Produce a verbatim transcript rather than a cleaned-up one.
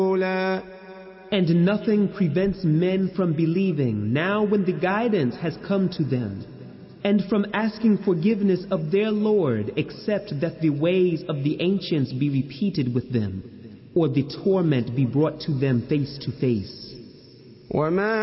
And nothing prevents men from believing now when the guidance has come to them, and from asking forgiveness of their Lord, except that the ways of the ancients be repeated with them, or the torment be brought to them face to face.